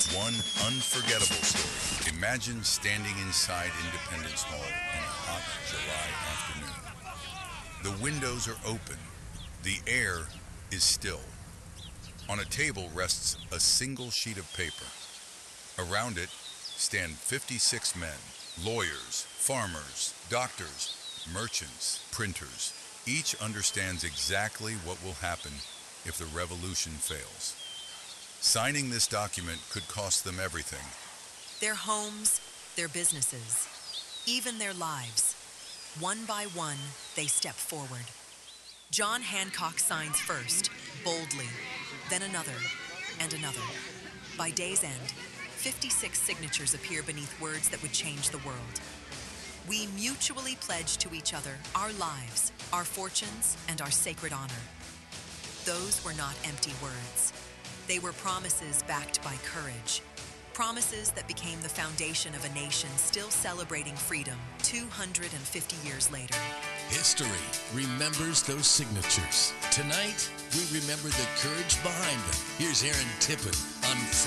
One unforgettable story. Imagine standing inside Independence Hall on a hot July afternoon. The windows are open. The air is still. On a table rests a single sheet of paper. Around it stand 56 men, lawyers, farmers, doctors, merchants, printers. Each understands exactly what will happen if the revolution fails. Signing this document could cost them everything. Their homes, their businesses, even their lives. One by one, they step forward. John Hancock signs first, boldly, then another, and another. By day's end, 56 signatures appear beneath words that would change the world. We mutually pledge to each other our lives, our fortunes, and our sacred honor. Those were not empty words. They were promises backed by courage. Promises that became the foundation of a nation still celebrating freedom 250 years later. History remembers those signatures. Tonight, we remember the courage behind them. Here's Aaron Tippin on